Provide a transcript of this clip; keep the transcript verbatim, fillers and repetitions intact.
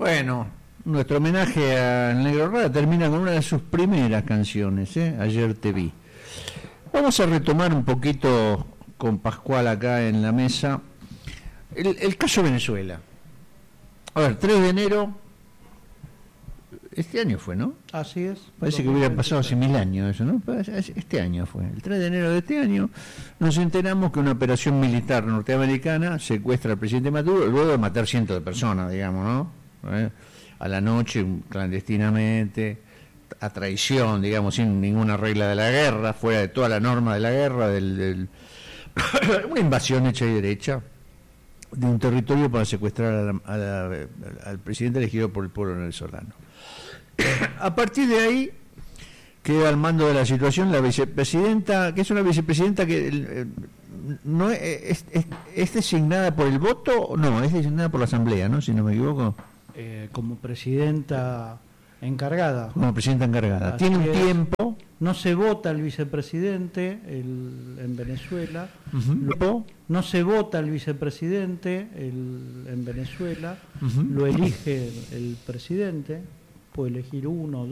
Bueno, nuestro homenaje al Negro Rada termina con una de sus primeras canciones, ¿eh? Ayer te vi. Vamos a retomar un poquito con Pascual acá en la mesa el, el caso Venezuela. A ver, tres de enero, este año fue, ¿no? Así es. Parece que hubiera pasado hace mil años eso, ¿no? Este año fue. El tres de enero de este año nos enteramos que una operación militar norteamericana secuestra al presidente Maduro luego de matar cientos de personas, digamos, ¿no? ¿Eh? A la noche, clandestinamente, a traición, digamos, sin ninguna regla de la guerra, fuera de toda la norma de la guerra, del, del una invasión hecha y derecha de un territorio para secuestrar a la, a la, al presidente elegido por el pueblo venezolano. A partir de ahí queda al mando de la situación la vicepresidenta, que es una vicepresidenta que eh, no es, es, es designada por el voto, no, es designada por la asamblea, ¿no? Si no me equivoco. Eh, como presidenta encargada. Como presidenta encargada. Así Tiene un es. tiempo. No se vota el vicepresidente el, en Venezuela. Uh-huh. Lo, no se vota el vicepresidente el, en Venezuela. Uh-huh. Lo elige el, el presidente. Puede elegir uno